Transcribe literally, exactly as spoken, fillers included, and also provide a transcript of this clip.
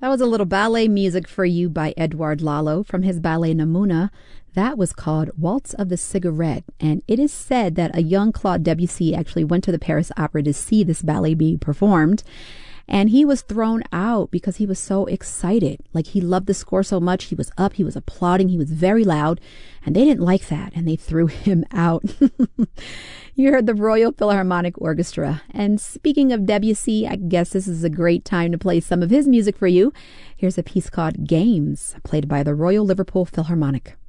was a little ballet music for you by Edouard Lalo from his ballet Namuna. That was called Waltz of the Cigarette. And it is said that a young Claude Debussy actually went to the Paris Opera to see this ballet being performed. And he was thrown out because he was so excited. Like, he loved the score so much. He was up, he was applauding, he was very loud. And they didn't like that, and they threw him out. You heard the Royal Philharmonic Orchestra. And speaking of Debussy, I guess this is a great time to play some of his music for you. Here's a piece called Games, played by the Royal Liverpool Philharmonic.